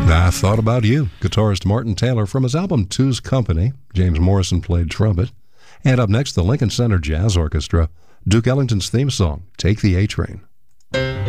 I Thought About You, guitarist Martin Taylor from his album Two's Company. James Morrison played trumpet. And up next, the Lincoln Center Jazz Orchestra, Duke Ellington's theme song, Take the A-Train.